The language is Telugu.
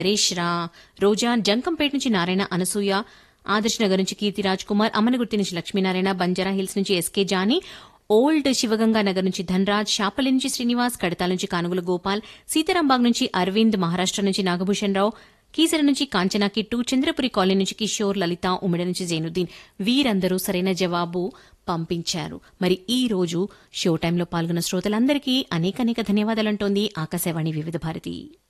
నరేష్ రోజా, జంకంపేట నుంచి నారాయణ, అనసూయ, ఆదర్శ్ నగర్ నుంచి కీర్తిరాజ్ కుమార్, అమ్మనగుర్తి నుంచి లక్ష్మీనారాయణ, బంజారా హిల్స్ నుంచి SK Johnny, old Shivaganga Nagar నుంచి ధనరాజ్, శాపల్లి నుంచి శ్రీనివాస్, కడతాల నుంచి కానుగుల గోపాల్, సీతారాంబాగ్ నుంచి అరవింద్, మహారాష్ట నుంచి నాగభూషణ్ రావు, కీసర నుంచి కాంచనా కిట్టు, చంద్రపురి కాలనీ నుంచి కిషోర్, లలిత, ఉమిడ నుంచి జైనుద్దీన్ వీరందరూ సరైన జవాబు పంపించారు. మరి ఈ రోజు షో టైంలో పాల్గొన్న శ్రోతలందరికీ అనేక ధన్యవాదాలంటోంది ఆకాశవాణి వివిధ భారతి.